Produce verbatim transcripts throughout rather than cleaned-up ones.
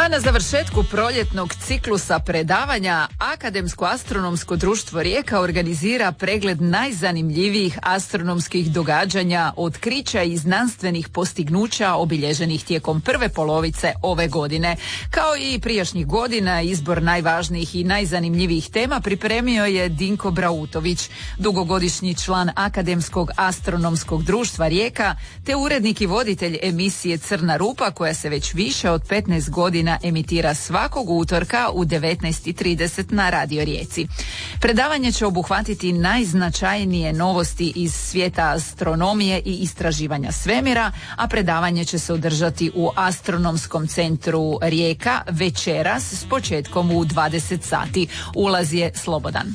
na završetku proljetnog ciklusa predavanja Akademsko-astronomsko društvo Rijeka organizira pregled najzanimljivijih astronomskih događanja, otkrića i znanstvenih postignuća obilježenih tijekom prve polovice ove godine. Kao i prijašnjih godina, izbor najvažnijih i najzanimljivijih tema pripremio je Dinko Brautović, dugogodišnji član Akademskog astronomskog društva Rijeka, te urednik i voditelj emisije Crna rupa, koja se već više od petnaest godina emitira svakog utorka u devetnaest i trideset na Radio Rijeci. Predavanje će obuhvatiti najznačajnije novosti iz svijeta astronomije i istraživanja svemira, a predavanje će se održati u Astronomskom centru Rijeka večeras s početkom u dvadeset sati. Ulaz je slobodan.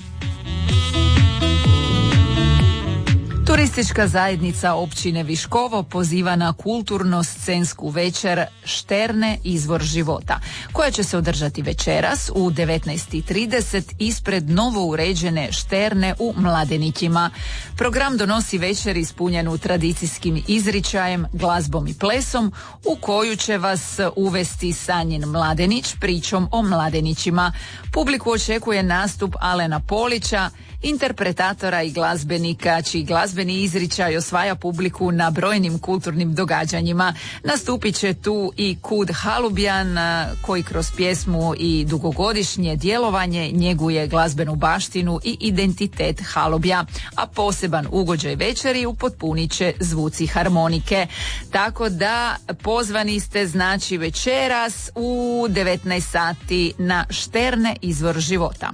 Turistička zajednica općine Viškovo poziva na kulturno-scensku večer Šterne izvor života, koja će se održati večeras u devetnaest i trideset ispred novo uređene Šterne u Mladenićima. Program donosi večer ispunjenu tradicijskim izričajem, glazbom i plesom, u koju će vas uvesti Sanjin Mladenić pričom o Mladenićima. Publiku očekuje nastup Alena Polića, interpretatora i glazbenika, čiji glazbeni izričaj osvaja publiku na brojnim kulturnim događanjima. Nastupit će tu i Kud Halubjan, koji kroz pjesmu i dugogodišnje djelovanje njeguje glazbenu baštinu i identitet Halubja, a poseban ugođaj večeri upotpunit će zvuci harmonike. Tako da pozvani ste, znači, večeras u devetnaest sati na Šterne izvor života.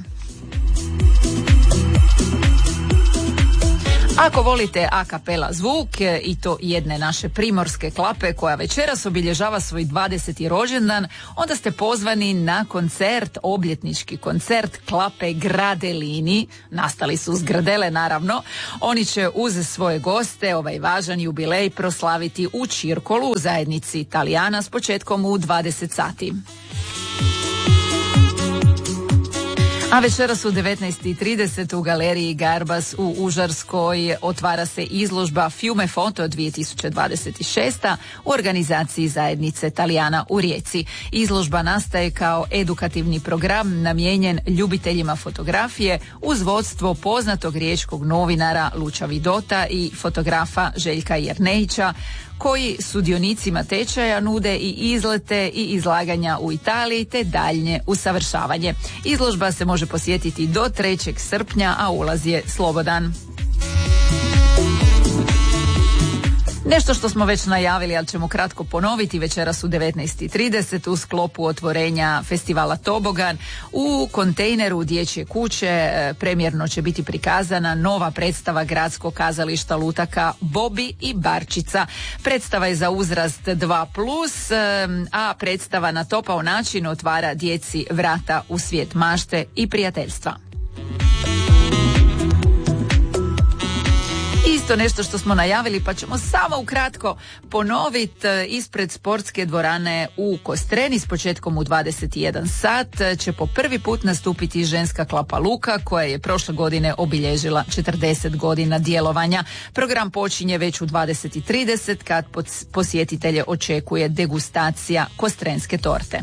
Ako volite a kapela zvuk i to jedne naše primorske klape koja večeras obilježava svoj dvadeseti rođendan, onda ste pozvani na koncert, obljetnički koncert klape Gradelini. Nastali su s Gradele, naravno. Oni će uz svoje goste ovaj važan jubilej proslaviti u Čirkolu u zajednici Italijana s početkom u dvadeset sati. A večeras u devetnaest i trideset u galeriji Garbas u Užarskoj otvara se izložba Fiume Foto dvije tisuće dvadeset šest u organizaciji zajednice Talijana u Rijeci. Izložba nastaje kao edukativni program namijenjen ljubiteljima fotografije uz vodstvo poznatog riječkog novinara Luča Vidota i fotografa Željka Jernejića, koji sudionicima tečaja nude i izlete i izlaganja u Italiji te daljnje usavršavanje. Izložba se može posjetiti do trećeg srpnja, a ulaz je slobodan. Nešto što smo već najavili, ali ćemo kratko ponoviti, večeras u devetnaest i trideset u sklopu otvorenja festivala Tobogan u kontejneru Dječje kuće premjerno će biti prikazana nova predstava Gradskog kazališta lutaka Bobi i Barčica. Predstava je za uzrast dva plus, a predstava na topao način otvara djeci vrata u svijet mašte i prijateljstva. Isto nešto što smo najavili, pa ćemo samo ukratko ponoviti. Ispred sportske dvorane u Kostreni s početkom u dvadeset i jedan sat će po prvi put nastupiti ženska klapa Luka, koja je prošle godine obilježila četrdeset godina djelovanja. Program počinje već u dvadeset i trideset kad posjetitelje očekuje degustacija kostrenske torte.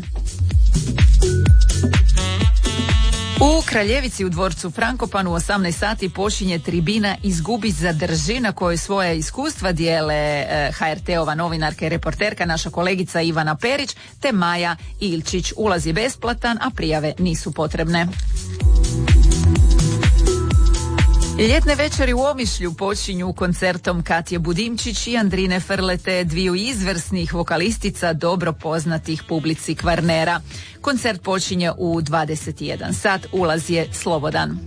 U Kraljevici u dvorcu Frankopanu u osamnaest sati počinje tribina Izgubi zadrži, na kojoj svoja iskustva dijele ha er te-ova novinarka i reporterka, naša kolegica Ivana Perić te Maja Ilčić. Ulaz je besplatan, a prijave nisu potrebne. Ljetne večeri u Omišlju počinju koncertom Katje Budimčić i Andrine Frlete, dviju izvrsnih vokalistica dobro poznatih publici Kvarnera. Koncert počinje u dvadeset i jedan sat, ulaz je slobodan.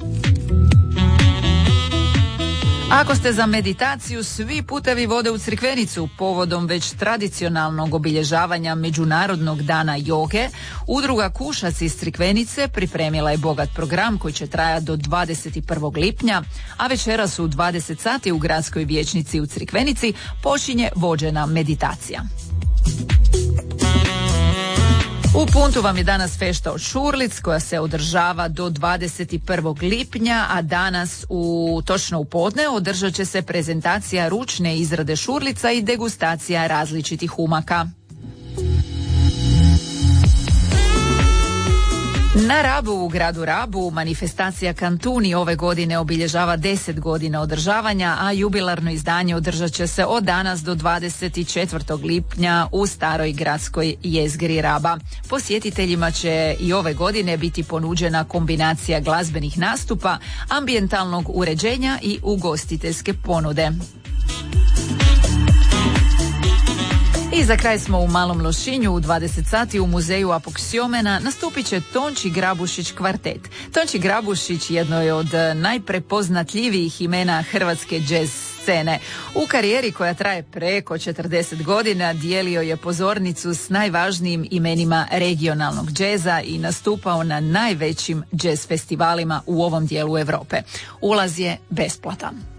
Ako ste za meditaciju, svi putevi vode u Crikvenicu povodom već tradicionalnog obilježavanja Međunarodnog dana joge. Udruga Kušac iz Crikvenice pripremila je bogat program koji će trajati do dvadeset prvog lipnja, a večeras u dvadeset sati u gradskoj vijećnici u Crikvenici počinje vođena meditacija. U Puntu vam je danas fešta od Šurlic koja se održava do dvadeset prvog lipnja, a danas u točno u podne održat će se prezentacija ručne izrade šurlica i degustacija različitih umaka. Na Rabu, u gradu Rabu, manifestacija Kantuni ove godine obilježava deset godina održavanja, a jubilarno izdanje održat će se od danas do dvadeset četvrtog lipnja u staroj gradskoj jezgri Raba. Posjetiteljima će i ove godine biti ponuđena kombinacija glazbenih nastupa, ambijentalnog uređenja i ugostiteljske ponude. I za kraj smo u Malom Lošinju u dvadeset sati u muzeju Apoksiomena nastupit će Tonči Grabušić kvartet. Tonči Grabušić jedno je od najprepoznatljivijih imena hrvatske džez scene. U karijeri koja traje preko četrdeset godina dijelio je pozornicu s najvažnijim imenima regionalnog džeza i nastupao na najvećim džez festivalima u ovom dijelu Europe. Ulaz je besplatan.